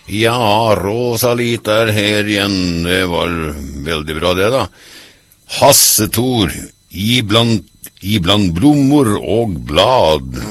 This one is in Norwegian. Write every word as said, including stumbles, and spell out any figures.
Ja, Rosalita er her igjen. Det var veldig bra det da. Hasse Thor, iblant, iblant blommor og blad.